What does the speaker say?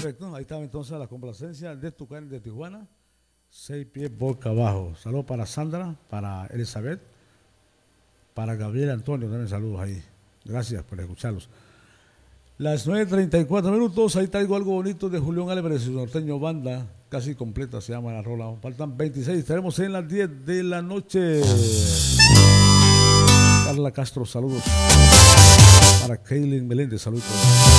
Perfecto, ahí estaba entonces la complacencia de Tucán de Tijuana. 6 pies boca abajo. Saludos para Sandra, para Elizabeth, para Gabriel Antonio, también saludos ahí. Gracias por escucharlos. Las 9:34, ahí traigo algo bonito de Julián Álvarez, su norteño banda, casi completa se llama la rola. Faltan 26, estaremos en las 10 de la noche. Carla Castro, saludos. Para Kaylin Meléndez, saludos.